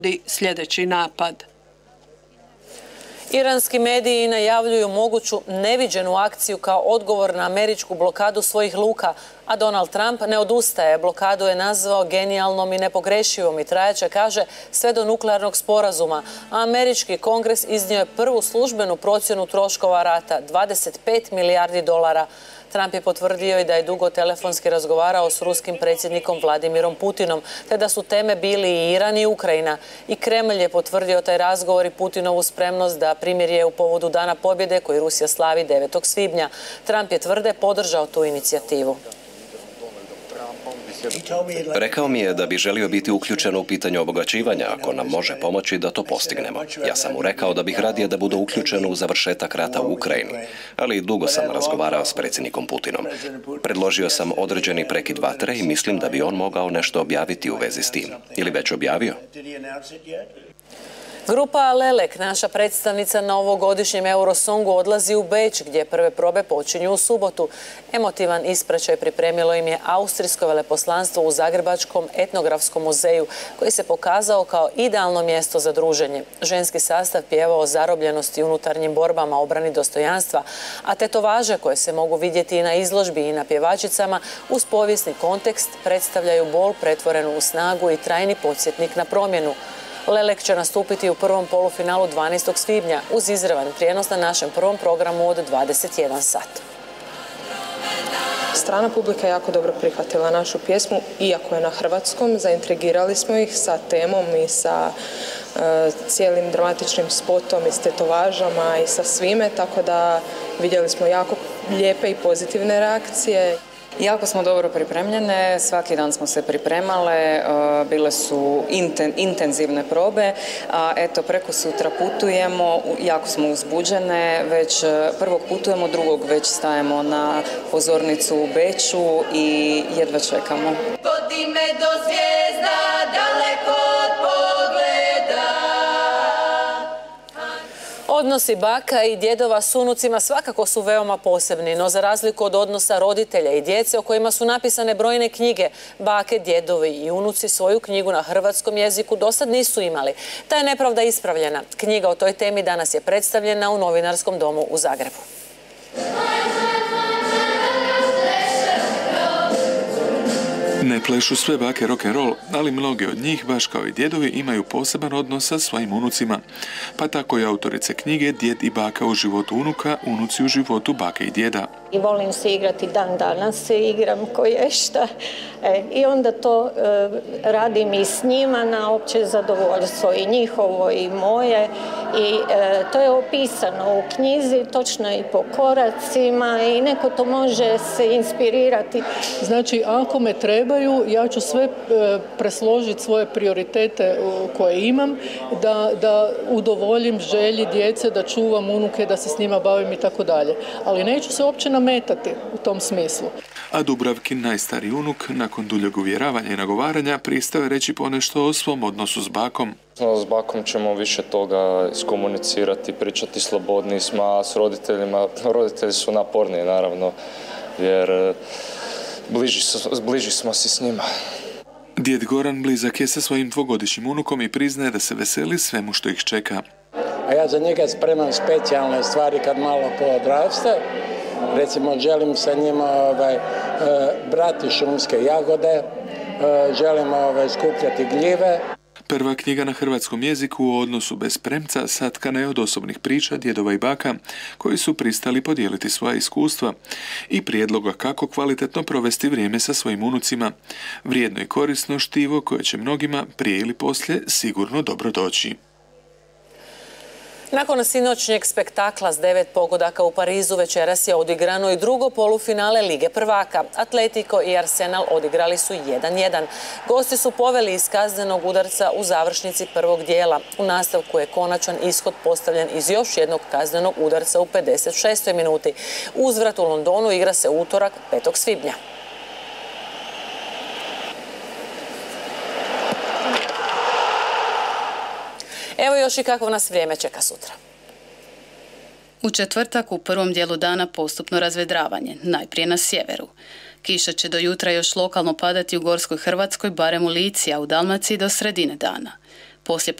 sljedeći napad. Iranski mediji najavljuju moguću neviđenu akciju kao odgovor na američku blokadu svojih luka, a Donald Trump ne odustaje. Blokadu je nazvao genijalnom i nepogrešivom i trajaće, kaže, sve do nuklearnog sporazuma. A američki kongres iznio je prvu službenu procjenu troškova rata, 25 milijardi dolara. Trump je potvrdio i da je dugo telefonski razgovarao s ruskim predsjednikom Vladimirom Putinom, te da su teme bili i Iran i Ukrajina. I Kremlj je potvrdio taj razgovor i Putinovu spremnost da primirje u povodu Dana pobjede koji Rusija slavi 9. svibnja. Trump je tvrde podržao tu inicijativu. Rekao mi je da bi želio biti uključen u pitanje obogaćivanja ako nam može pomoći da to postignemo. Ja sam mu rekao da bih radije da bude uključen u završetak rata u Ukrajini, ali dugo sam razgovarao s predsjednikom Putinom. Predložio sam određeni prekid vatre i mislim da bi on mogao nešto objaviti u vezi s tim. Ili već objavio? Grupa Lelek, naša predstavnica na ovogodišnjem Eurosongu, odlazi u Beč gdje prve probe počinju u subotu. Emotivan ispraćaj pripremilo im je austrijsko veleposlanstvo u Zagrebačkom etnografskom muzeju koji se pokazao kao idealno mjesto za druženje. Ženski sastav pjevao o zarobljenosti i unutarnjim borbama, obrani dostojanstva, a tetovaže koje se mogu vidjeti i na izložbi i na pjevačicama uz povijesni kontekst predstavljaju bol pretvorenu u snagu i trajni podsjetnik na promjenu. Lelek će nastupiti u prvom polufinalu 12. svibnja uz izravan prijenos na našem prvom programu od 21 sat. Strana publika je jako dobro prihvatila našu pjesmu, iako je na hrvatskom. Zaintrigirali smo ih sa temom i sa cijelim dramatičnim spotom i s tetovažama i sa svime, tako da vidjeli smo jako lijepe i pozitivne reakcije. Jako smo dobro pripremljene, svaki dan smo se pripremale, bile su intenzivne probe, a eto preko sutra putujemo, jako smo uzbuđene, već prvog putujemo, drugog već stajemo na pozornicu u Beču i jedva čekamo. Vodi me do zvijezda, daleko od pogleda. Odnosi baka i djedova s unucima svakako su veoma posebni, no za razliku od odnosa roditelja i djece o kojima su napisane brojne knjige, bake, djedovi i unuci svoju knjigu na hrvatskom jeziku dosad nisu imali. Ta je nepravda ispravljena. Knjiga o toj temi danas je predstavljena u Novinarskom domu u Zagrebu. Ne plešu sve bake rock'n'roll, ali mnoge od njih, baš kao i djedovi, imaju poseban odnos sa svojim unucima. Pa tako i autorice knjige Djed i baka u životu unuka, unuci u životu bake i djeda. I volim se igrati, dan danas se igram koješta. I onda to radim i s njima na opće zadovoljstvo i njihovo i moje. I to je opisano u knjizi, točno i po koracima i neko to može se inspirirati. Znači, ako me trebaju, ja ću sve presložiti svoje prioritete koje imam, da udovoljim želji djece, da čuvam unuke, da se s njima bavim i tako dalje. Ali neću se uopće nametati u tom smislu. A Dubravkin, najstariji unuk, nakon duljeg uvjeravanja i nagovaranja, pristao je reći ponešto o svom odnosu s bakom. S bakom ćemo više toga iskomunicirati, pričati slobodniji smo, a s roditeljima, roditelji su naporniji naravno, jer bliži smo si s njima. Djed Goran blizak je sa svojim dvogodišnjim unukom i priznaje da se veseli svemu što ih čeka. A ja za njega spremam specijalne stvari kad malo podraste. Recimo, želim sa njima brati šumske jagode, želim skupljati gljive. Prva knjiga na hrvatskom jeziku o odnosu bez premca satkana je od osobnih priča djedova i baka koji su pristali podijeliti svoja iskustva i prijedloga kako kvalitetno provesti vrijeme sa svojim unucima. Vrijedno i korisno štivo koje će mnogima prije ili poslije sigurno dobro doći. Nakon sinoćnjeg spektakla s 9 pogodaka u Parizu večeras je odigrano i drugo polufinale Lige prvaka. Atletico i Arsenal odigrali su 1:1. Gosti su poveli iz kaznenog udarca u završnici prvog dijela. U nastavku je konačan ishod postavljen iz još jednog kaznenog udarca u 56. minuti. Uzvrat u Londonu igra se utorak 5. svibnja. Evo još i kakvo nas vrijeme čeka sutra. U četvrtak u prvom dijelu dana postupno razvedravanje, najprije na sjeveru. Kiša će do jutra još lokalno padati u Gorskoj Hrvatskoj, barem u Lici, a u Dalmaciji do sredine dana. Poslije